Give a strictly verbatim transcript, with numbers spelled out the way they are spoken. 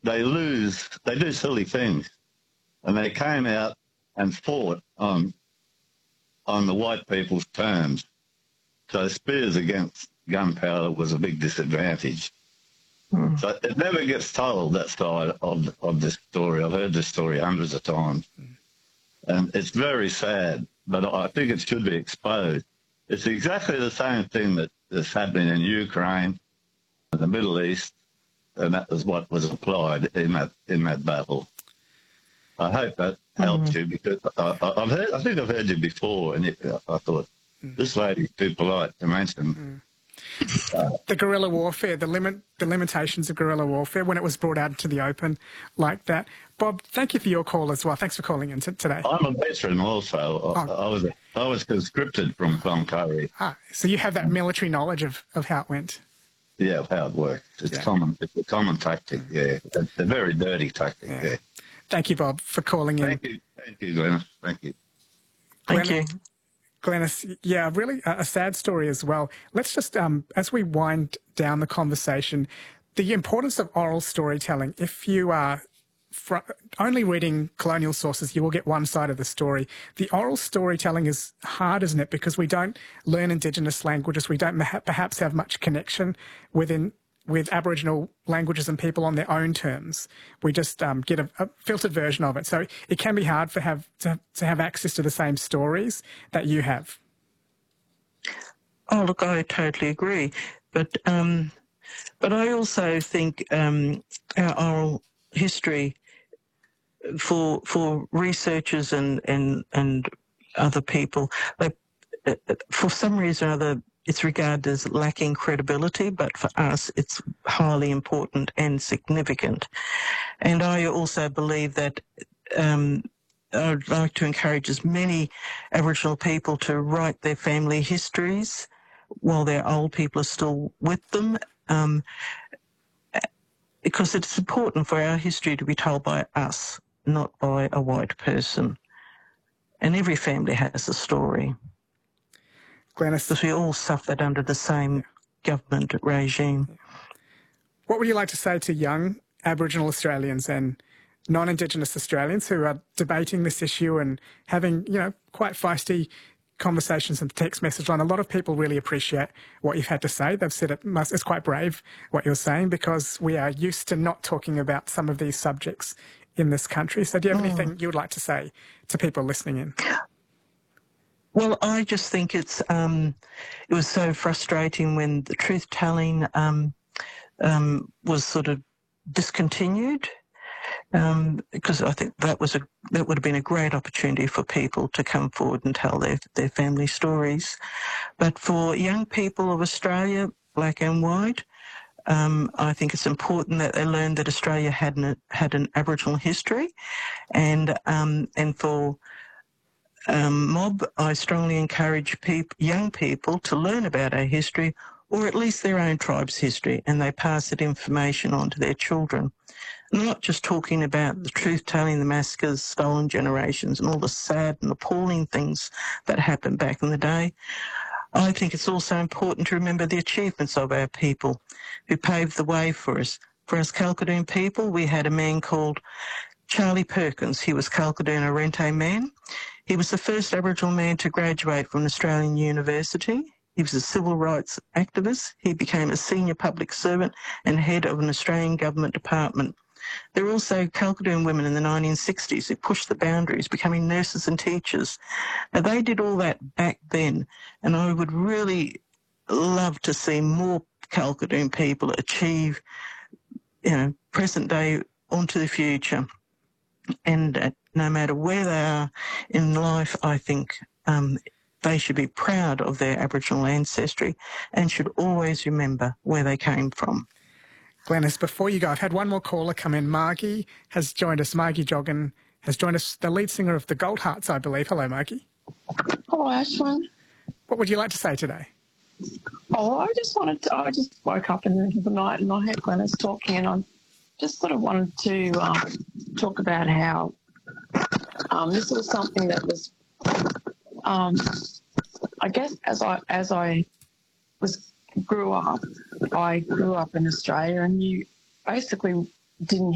they lose, they do silly things. And they came out and fought on, on the white people's terms. So spears against gunpowder was a big disadvantage. Mm. So it never gets told, that side of, of this story. I've heard this story hundreds of times. Mm. And it's very sad, but I think it should be exposed. It's exactly the same thing that is happening in Ukraine, in the Middle East, and that was what was applied in that in that battle. I hope that helps mm. you, because I, I, I've heard, I think I've heard you before, and it, I thought, mm. this lady's too polite to mention. Mm. Uh, the guerrilla warfare, the limit, the limitations of guerrilla warfare when it was brought out into the open like that. Bob, thank you for your call as well. Thanks for calling in t today. I'm a veteran also. Oh. I, I was I was conscripted from Cloncurry. Ah, so you have that military knowledge of, of how it went. Yeah, of how it worked. It's yeah. common. It's a common tactic. Yeah, it's a very dirty tactic. Yeah. yeah. Thank you, Bob, for calling in. Thank you, thank you, Glennis. Thank you. Thank Glennis, you. Glennis, yeah, really a, a sad story as well. Let's just, um, as we wind down the conversation, the importance of oral storytelling. If you are fr only reading colonial sources, you will get one side of the story. The oral storytelling is hard, isn't it? Because we don't learn Indigenous languages. We don't perhaps have much connection within with Aboriginal languages and people on their own terms. We just um, get a, a filtered version of it. So it can be hard for have to, to have access to the same stories that you have. Oh, look, I totally agree. But um, but I also think um, our oral history for for researchers and and and other people, like for some reason or other, it's regarded as lacking credibility, but for us, it's highly important and significant. And I also believe that um, I'd like to encourage as many Aboriginal people to write their family histories while their old people are still with them, um, because it's important for our history to be told by us, not by a white person. And every family has a story. Glennis, because we all suffered under the same government regime. What would you like to say to young Aboriginal Australians and non-Indigenous Australians who are debating this issue and having, you know, quite feisty conversations and text message line? A lot of people really appreciate what you've had to say. They've said it must, it's quite brave what you're saying, because we are used to not talking about some of these subjects in this country. So do you have mm. anything you would like to say to people listening in? Well, I just think it's um, it was so frustrating when the truth-telling um, um, was sort of discontinued, um, because I think that was a that would have been a great opportunity for people to come forward and tell their their family stories. But for young people of Australia, black and white, um, I think it's important that they learn that Australia had an had an Aboriginal history, and um, and for Um, mob, I strongly encourage peop young people to learn about our history, or at least their own tribe's history, and they pass that information on to their children. I'm not just talking about the truth-telling, the massacres, stolen generations, and all the sad and appalling things that happened back in the day. I think it's also important to remember the achievements of our people who paved the way for us. For us Kalkadoon people, we had a man called Charlie Perkins. He was Kalkadoon Arrente man. He was the first Aboriginal man to graduate from an Australian university. He was a civil rights activist. He became a senior public servant and head of an Australian government department. There were also Kalkadoon women in the nineteen sixties who pushed the boundaries, becoming nurses and teachers. Now, they did all that back then, and I would really love to see more Kalkadoon people achieve, you know, present day onto the future. And uh, no matter where they are in life, I think um, they should be proud of their Aboriginal ancestry and should always remember where they came from. Glennis, before you go, I've had one more caller come in. Margie has joined us. Margie Joggin has joined us, the lead singer of the Goldhearts, I believe. Hello, Margie. Hello, Ashwin. What would you like to say today? Oh, I just wanted to, I just woke up in the middle of the night and I heard Glennis talking, and I just sort of wanted to um, talk about how um, this was something that was, um, I guess, as I as I was grew up, I grew up in Australia, and you basically didn't